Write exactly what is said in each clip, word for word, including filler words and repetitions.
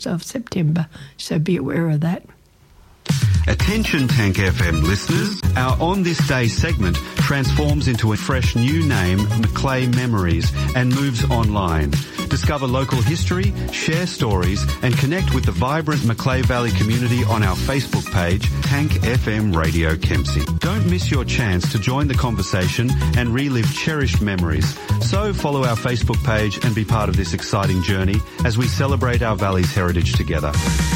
of September, so be aware of that. Attention Tank F M listeners, our On This Day segment transforms into a fresh new name, Macleay Memories, and moves online. Discover local history, share stories, and connect with the vibrant Macleay Valley community on our Facebook page, Tank F M Radio Kempsey. Don't miss your chance to join the conversation and relive cherished memories. So follow our Facebook page and be part of this exciting journey as we celebrate our valley's heritage together.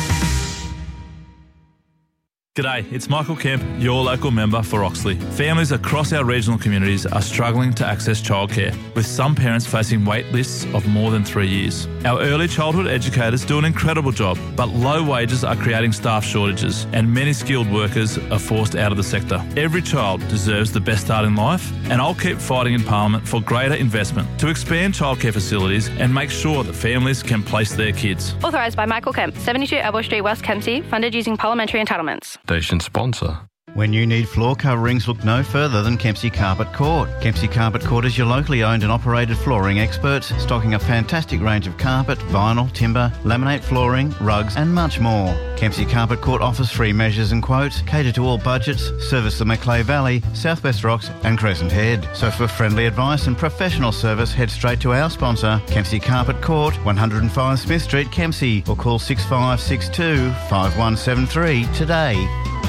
G'day, it's Michael Kemp, your local member for Oxley. Families across our regional communities are struggling to access childcare, with some parents facing wait lists of more than three years. Our early childhood educators do an incredible job, but low wages are creating staff shortages and many skilled workers are forced out of the sector. Every child deserves the best start in life, and I'll keep fighting in Parliament for greater investment to expand childcare facilities and make sure that families can place their kids. Authorised by Michael Kemp, seventy-two Elbow Street, West Kempsey, funded using parliamentary entitlements. Station sponsor. When you need floor coverings, look no further than Kempsey Carpet Court. Kempsey Carpet Court is your locally owned and operated flooring experts, stocking a fantastic range of carpet, vinyl, timber, laminate flooring, rugs and much more. Kempsey Carpet Court offers free measures and quotes, cater to all budgets, service the Macleay Valley, South West Rocks and Crescent Head. So for friendly advice and professional service, head straight to our sponsor, Kempsey Carpet Court, one oh five Smith Street, Kempsey, or call six five six two, five one seven three today.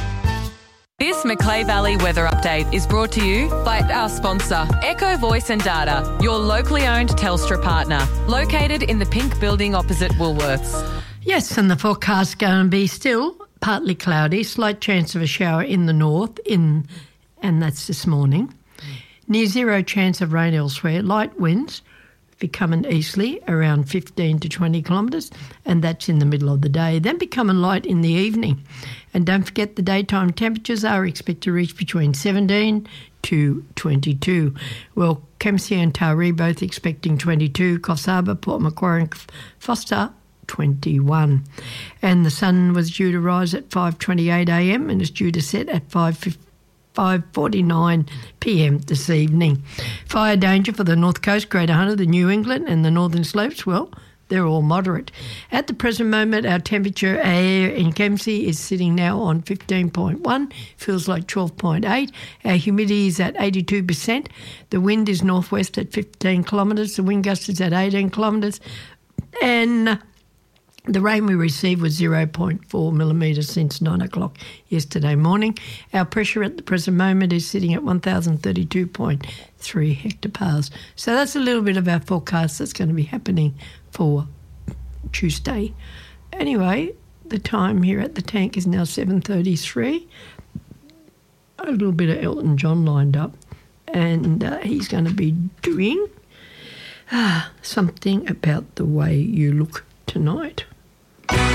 This Macleay Valley weather update is brought to you by our sponsor, Echo Voice and Data, your locally owned Telstra partner, located in the pink building opposite Woolworths. Yes, and the forecast going to be still partly cloudy, slight chance of a shower in the north, in, and that's this morning. Near zero chance of rain elsewhere, light winds becoming easterly around fifteen to twenty kilometres, and that's in the middle of the day, then becoming light in the evening. And don't forget the daytime temperatures are expected to reach between seventeen to twenty-two. Well, Kempsey and Taree both expecting twenty-two, Coffs Harbour, Port Macquarie and Foster twenty-one. And the sun was due to rise at five twenty-eight a m and is due to set at five forty-nine p m this evening. Fire danger for the North Coast, Greater Hunter, the New England and the Northern Slopes, well, they're all moderate. At the present moment, our temperature air in Kempsey is sitting now on fifteen point one, feels like twelve point eight. Our humidity is at eighty-two percent. The wind is northwest at fifteen kilometres. The wind gust is at eighteen kilometres. And the rain we received was zero point four millimetres since nine o'clock yesterday morning. Our pressure at the present moment is sitting at one thousand thirty-two point three hectopascals. So that's a little bit of our forecast that's going to be happening for Tuesday. Anyway, the time here at the tank is now seven thirty-three. A little bit of Elton John lined up, and uh, he's going to be doing uh, something about the way you look tonight.